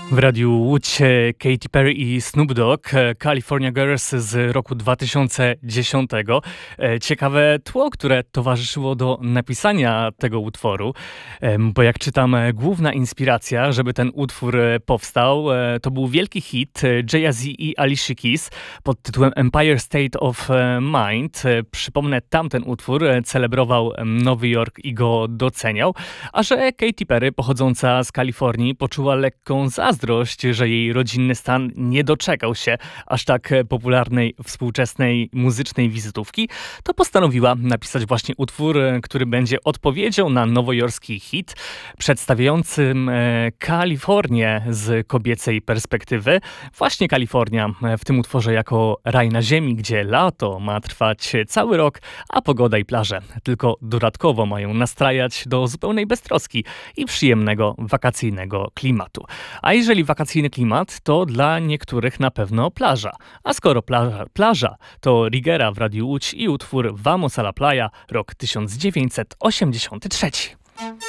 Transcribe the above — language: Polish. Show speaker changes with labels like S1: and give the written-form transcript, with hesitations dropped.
S1: W Radiu Łódź Katy Perry i Snoop Dogg, California Girls z roku 2010. Ciekawe tło, które towarzyszyło do napisania tego utworu, bo jak czytam, główna inspiracja, żeby ten utwór powstał, to był wielki hit Jay-Z i Alicia Keys pod tytułem Empire State of Mind. Przypomnę, tamten utwór celebrował Nowy Jork i go doceniał, a że Katy Perry, pochodząca z Kalifornii, poczuła lekką zazdrość, że jej rodzinny stan nie doczekał się aż tak popularnej współczesnej muzycznej wizytówki, to postanowiła napisać właśnie utwór, który będzie odpowiedzią na nowojorski hit, przedstawiającym Kalifornię z kobiecej perspektywy. Właśnie Kalifornia w tym utworze jako raj na ziemi, gdzie lato ma trwać cały rok, a pogoda i plaże tylko dodatkowo mają nastrajać do zupełnej beztroski i przyjemnego wakacyjnego klimatu. A jeżeli wakacyjny klimat, to dla niektórych na pewno plaża. A skoro plaża, to Rigera w Radiu Łódź i utwór Vamos a la Playa, rok 1983.